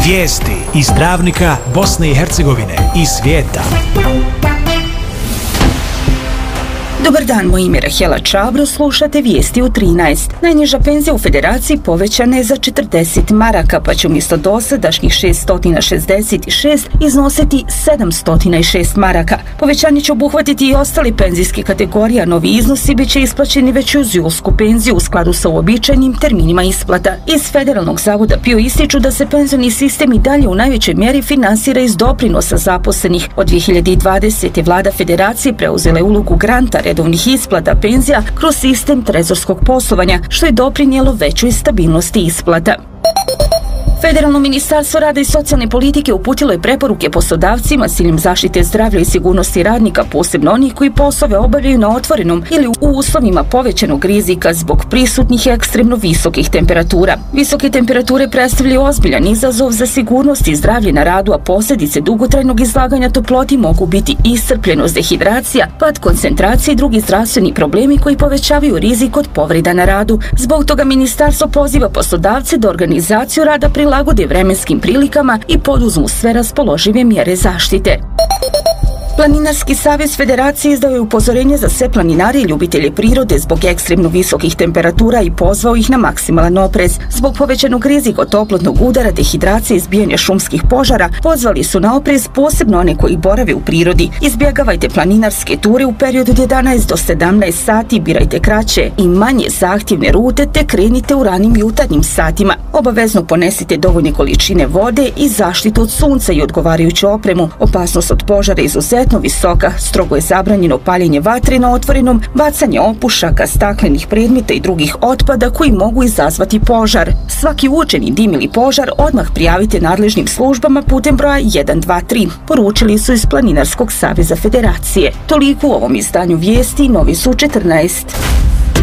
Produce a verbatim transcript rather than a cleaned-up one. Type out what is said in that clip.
Vijesti iz Travnika, Bosne i Hercegovine i svijeta. Dobar dan, moje ime je Rahela Čabro, slušate vijesti u trinaest. Najniža penzija u Federaciji povećana je za četrdeset maraka, pa će umjesto dosadašnjih šeststo šezdeset šest iznositi sedamsto šest maraka. Povećanje će obuhvatiti i ostali penzijske kategorije, a novi iznosi bit će isplaćeni već uz julsku penziju u skladu sa uobičajenim terminima isplata. Iz Federalnog zavoda P I O ističu da se penzioni sistem i dalje u najvećoj mjeri finansira iz doprinosa zaposlenih. Od dvije hiljade dvadesete. vlada Federacije preuzela je ulogu granta redovnih isplata penzija kroz sistem trezorskog poslovanja, što je doprinijelo većoj stabilnosti isplata. Federalno ministarstvo rada i socijalne politike uputilo je preporuke poslodavcima s ciljem zaštite zdravlja i sigurnosti radnika, posebno onih koji poslove obavljaju na otvorenom ili u uslovima povećanog rizika zbog prisutnih ekstremno visokih temperatura. Visoke temperature predstavljaju ozbiljan izazov za sigurnost i zdravlje na radu, a posljedice dugotrajnog izlaganja toploti mogu biti iscrpljenost, dehidracija, pad koncentracije i drugi zdravstveni problemi koji povećavaju rizik od povreda na radu. Zbog toga ministarstvo poziva poslodavce da organizaciju rada prilagode vremenskim prilikama i poduzmu sve raspoložive mjere zaštite. Planinarski savez Federacije izdao je upozorenje za sve planinare i ljubitelje prirode zbog ekstremno visokih temperatura i pozvao ih na maksimalan oprez. Zbog povećanog rizika od toplotnog udara, dehidracije i izbijanja šumskih požara, pozvali su na oprez posebno one koji borave u prirodi. Izbjegavajte planinarske ture u periodu od jedanaest do sedamnaest sati, birajte kraće i manje zahtjevne rute te krenite u ranim jutarnjim satima. Obavezno ponesite dovoljne količine vode i zaštitu od sunca i odgovarajuću opremu. Opasnost od požara izuzetno visoka, strogo je zabranjeno paljenje vatre na otvorenom, bacanje opušaka, staklenih predmeta i drugih otpada koji mogu izazvati požar. Svaki uočeni dim ili požar odmah prijavite nadležnim službama putem broja jedan dva tri, poručili su iz Planinarskog saveza Federacije. Toliko u ovom izdanju vijesti, novi su četrnaest.